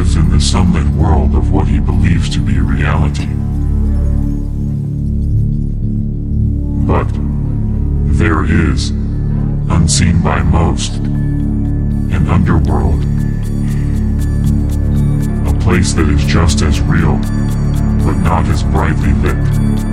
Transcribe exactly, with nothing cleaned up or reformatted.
lives in the sunlit world of what he believes to be reality. But there is, unseen by most, an underworld. A place that is just as real, but not as brightly lit.